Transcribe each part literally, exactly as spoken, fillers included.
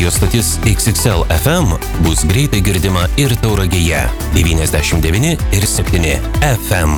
Radio stotis X X L F M bus greitai girdima ir Tauragėje devyniasdešimt devyni ir septyni F M.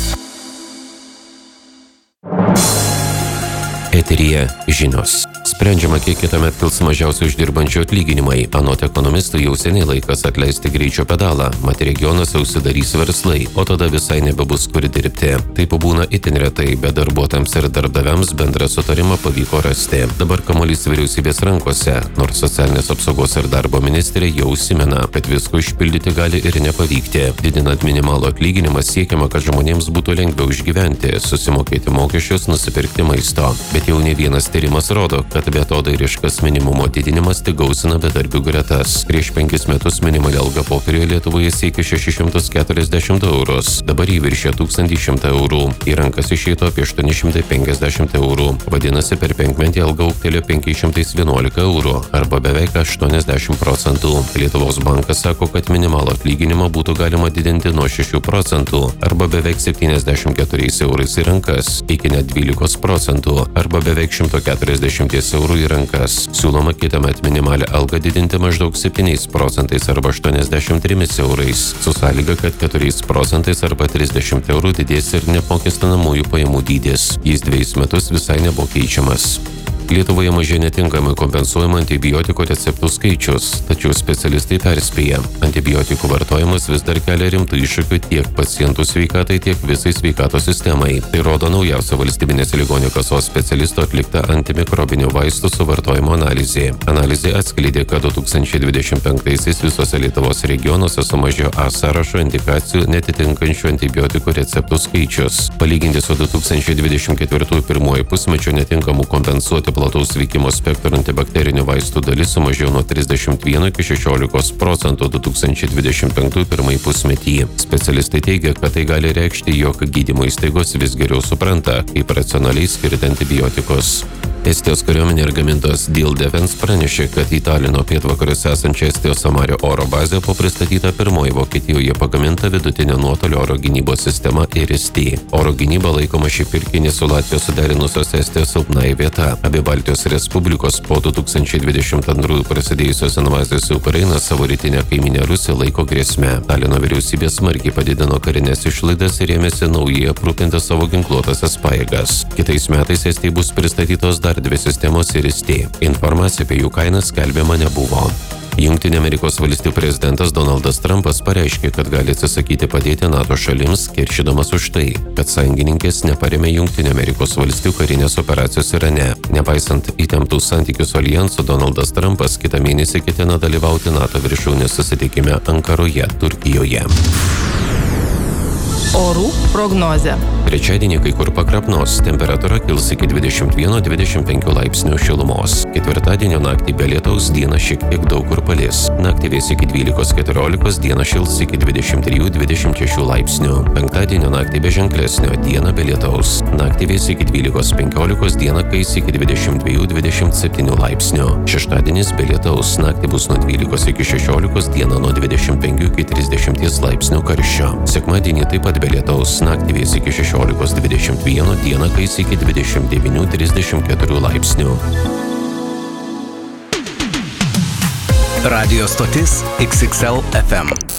Eteryje žinios. Sprendžiama, kiek kitąmet kils mažiausiai uždirbančių atlyginimai. Anot ekonomistų jau seniai laikas atleisti greičio pedalą. Mat regionuose užsidarys verslai, o tada visai nebebus kur dirbti. Tai pabūna itin retai, bet darbuotojams ir darbdaviams bendrą sutarimą pavyko rasti. Dabar kamuolys vyriausybės rankose, nors socialinės apsaugos ir darbo ministrė jau užsimena, kad visko išpildyti gali ir nepavykti. Didinant minimalų atlyginimą siekiama, kad žmonėms būtų lengviau išgyventi, susimokėti mokesčius, nusipirkti maisto. Bet jau ne vienas tyrimas rodo, kad beatodairiškas minimumo didinimas tik gausina bedarbių gretas. Prieš penkis metus minimali alga popieriuje Lietuvoje siekia šešis šimtus keturiasdešimt eurus, dabar jį viršė tūkstantį šimtą eurų. Į rankas išeitų apie aštuoni šimtai penkiasdešimt eurų. Vadinasi, per penkmetį alga ūgtelėjo penki šimtai vienuolika eurų, arba beveik aštuoniasdešimt procentų. Lietuvos bankas sako, kad minimalų atlyginimą būtų galima didinti nuo šešių procentų, arba beveik septyniasdešimt keturiais eurais į rankas, iki net dvylikos procentų, arba beveik šimto keturiasdešimt eurų į rankas. Siūloma kitąmet minimalią algą didinti maždaug septyniais procentais arba aštuoniasdešimt trimis eurais, su sąlyga, kad keturiais procentais arba trisdešimt eurų didės ir neapmokestinamųjų pajamų dydis. Jis dvejus metus visai nebuvo keičiamas. Lietuvoje mažėja netinkamai kompensuojama antibiotikų receptų skaičius, tačiau specialistai perspėja, antibiotikų vartojimas vis dar kelia rimtų iššūkių tiek pacientų sveikatai, tiek visai sveikatos sistemai. Tai rodo naujausia valstybinės ligonių kasos specialisto atlikta antimikrobinių vaistų suvartojimo analizė. Analizė atskleidė, kad du tūkstančiai dvidešimt penktaisiais visose Lietuvos regionuose sumažėjo A sąrašo indikacijų netitinkančių antibiotikų receptų skaičius. Palyginti su du tūkstančiai dvidešimt ketvirtųjų pirmuoju pusmečiu netinkamų kompensuoti plataus veikimo spektro antibakterinių vaistų dalis sumažėjo nuo trisdešimt vieno iki šešiolikos procentų du tūkstančiai dvidešimt penktųjų pirmąjį pusmetį. Specialistai teigia, kad tai gali reikšti, jog gydymo įstaigos vis geriau supranta, kaip racionaliai skirti antibiotikus. Estijos kariuomenė ir gamintojas Diehl Defence pranešė, kad į Talino pietvakariuose esančią Estijos Samario oro bazę buvo pristatyta pirmoji Vokietijoje pagaminta vidutinio nuotolio oro gynybos sistema I R I S T. Oro gynyba laikoma šį pirkinį su Latvija suderinusios Estijos silpnąja vieta. Abi Baltijos Respublikos po du tūkstančiai dvidešimt antrųjų prasidėjusios invazijos į Ukrainą savo rytinę kaiminę Rusiją laiko grėsme. Talino vyriausybė smarkiai padidino karinės išlaidas ir ėmėsi naujai aprūpinti savo ginkluotąsias pajėgas. Kitais metais Estijai bus pristatytos dar dvi sistemos I R I S T. Informacija apie jų kainas skelbiama nebuvo. Jungtinių Amerikos valstijų prezidentas Donaldas Trumpas pareiškė, kad gali atsisakyti padėti NATO šalims, keršydamas už tai, kad sąjungininkės neparėmė Jungtinių Amerikos valstijų karinės operacijos Irane. Nepaisant įtemptų santykių su aljansu, Donaldas Trumpas kitą mėnesį ketina dalyvauti NATO viršūnės susitikime Ankaroje, Turkijoje. Orų prognozė. Trečiadienį kai kur pakrapnos, temperatūra kils iki dvidešimt vieno dvidešimt penkių laipsnių šilumos. Ketvirtadienio naktį be lietaus, dieną šiek tiek daug kur palis. Naktį vės iki dvylikos keturiolikos, dieną šils iki dvidešimt trijų dvidešimt šešių laipsnių. Penktadienio naktį be ženklesnio, dieną be lietaus. Naktį vės iki dvylikos penkiolikos, dieną kais iki dvidešimt dviejų dvidešimt septynių laipsnių. Šeštadienis be lietaus, naktį bus nuo dvylikos iki šešiolikos, dieną nuo dvidešimt penkių iki trisdešimties laipsnių karščio. Sekmadienį taip pat be lietaus, naktį vės iki šešiolikos dvidešimt vieno, dieną kais iki dvidešimt devynių trisdešimt keturių laipsnių. Radio stotis X X L F M.